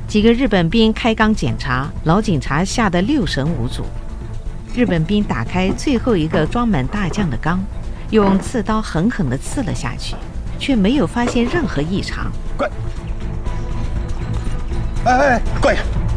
几个日本兵开缸检查，老警察吓得六神无主。日本兵打开最后一个装满大酱的缸，用刺刀狠狠地刺了下去，却没有发现任何异常。 快！哎，快！